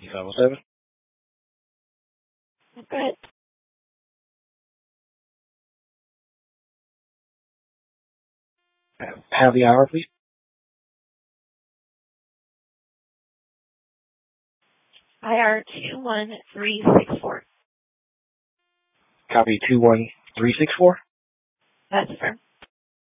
507. Go ahead. Have the hour, please. IR 21364. Copy 21364. That's fair.